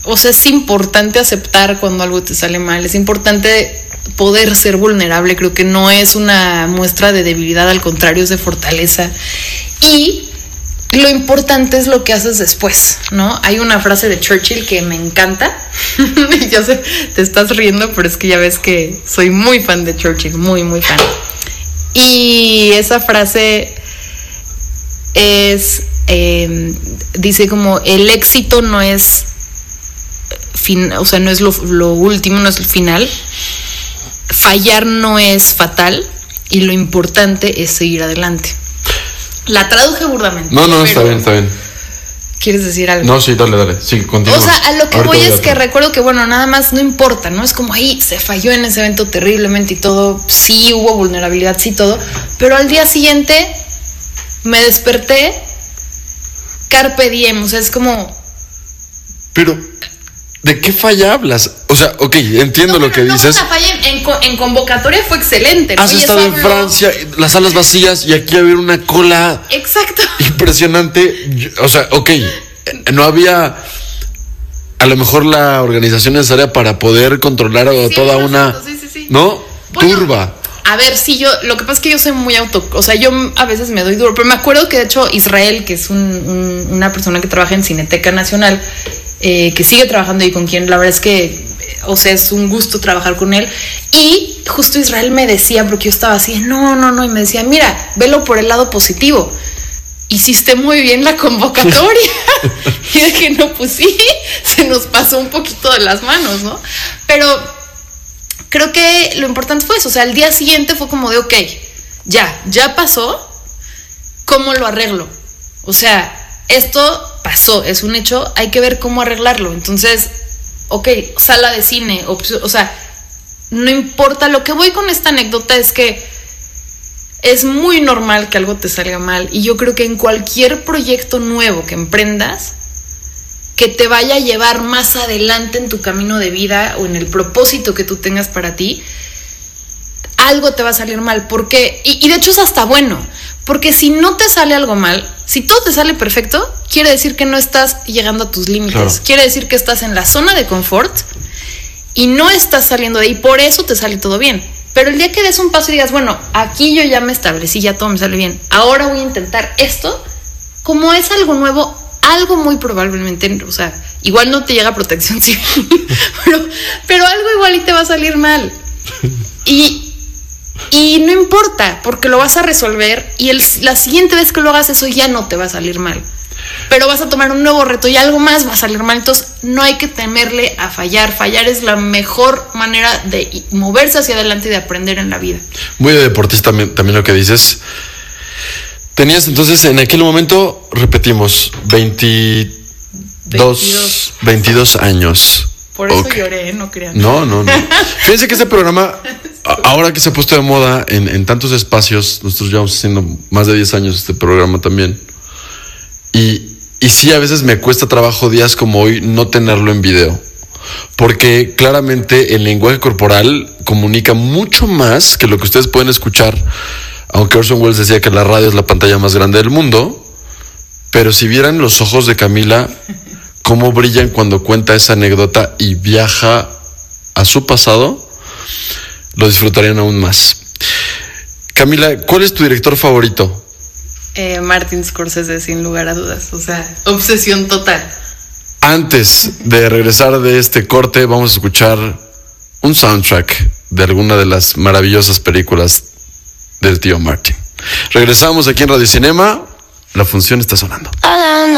o sea, es importante aceptar cuando algo te sale mal, es importante poder ser vulnerable, creo que no es una muestra de debilidad, al contrario, es de fortaleza. Y lo importante es lo que haces después, ¿no? Hay una frase de Churchill que me encanta. Ya sé, te estás riendo, pero es que ya ves que soy muy fan de Churchill, muy, muy fan. Y esa frase es, dice como, el éxito no es o sea, no es lo último, no es el final. Fallar no es fatal y lo importante es seguir adelante. La traduje burdamente. No, está bien. ¿Quieres decir algo? No, sí, dale. Sí, continúa. O sea, a lo que ahorita voy es que recuerdo que, bueno, nada más no importa, ¿no? Es como ahí se falló en ese evento terriblemente y todo. Sí, hubo vulnerabilidad, sí, todo. Pero al día siguiente me desperté carpe diem. O sea, es como... Pero... ¿de qué falla hablas? O sea, ok, entiendo lo que dices. No, falla en convocatoria fue excelente, ¿no? Has estado en Francia, las salas vacías, y aquí había una cola. Exacto. Impresionante. O sea, ok, no había a lo mejor la organización necesaria para poder controlar toda una... Sí. ¿No? Bueno, turba. A ver, sí, lo que pasa es que yo soy muy o sea, yo a veces me doy duro, pero me acuerdo que de hecho Israel, que es una persona que trabaja en Cineteca Nacional, que sigue trabajando y con quien la verdad es que, o sea, es un gusto trabajar con él. Y justo Israel me decía, porque yo estaba así, no, y me decía, mira, velo por el lado positivo. Hiciste muy bien la convocatoria. Y dije, no, pues sí, se nos pasó un poquito de las manos, ¿no? Pero creo que lo importante fue eso, o sea, al día siguiente fue como de, ok, ya pasó, ¿cómo lo arreglo? O sea, esto pasó, es un hecho, hay que ver cómo arreglarlo. Entonces, ok, sala de cine, o sea, no importa. Lo que voy con esta anécdota es que es muy normal que algo te salga mal, y yo creo que en cualquier proyecto nuevo que emprendas, que te vaya a llevar más adelante en tu camino de vida o en el propósito que tú tengas para ti, algo te va a salir mal, porque, y de hecho es hasta bueno, porque si no te sale algo mal, si todo te sale perfecto, quiere decir que no estás llegando a tus límites, claro. Quiere decir que estás en la zona de confort y no estás saliendo de ahí, por eso te sale todo bien. Pero el día que des un paso y digas, bueno, aquí yo ya me establecí, ya todo me sale bien, ahora voy a intentar esto, como es algo nuevo, algo muy probablemente, o sea, igual no te llega protección civil, pero algo igual y te va a salir mal. Y no importa, porque lo vas a resolver, y la siguiente vez que lo hagas, eso ya no te va a salir mal. Pero vas a tomar un nuevo reto y algo más va a salir mal. Entonces no hay que temerle a fallar. Fallar es la mejor manera de moverse hacia adelante y de aprender en la vida. Muy de deportista también lo que dices. Tenías entonces en aquel momento, repetimos, 22 años. Por eso lloré, no crean. No. Fíjense que este programa, ahora que se ha puesto de moda en tantos espacios, nosotros llevamos haciendo más de 10 años este programa también. Y sí, a veces me cuesta trabajo días como hoy no tenerlo en video, porque claramente el lenguaje corporal comunica mucho más que lo que ustedes pueden escuchar, aunque Orson Welles decía que la radio es la pantalla más grande del mundo. Pero si vieran los ojos de Camila, cómo brillan cuando cuenta esa anécdota y viaja a su pasado, lo disfrutarían aún más. Camila, ¿cuál es tu director favorito? Martin Scorsese, sin lugar a dudas. O sea, obsesión total. Antes de regresar de este corte, vamos a escuchar un soundtrack de alguna de las maravillosas películas del tío Martin. Regresamos aquí en Radio Cinema. La función está sonando.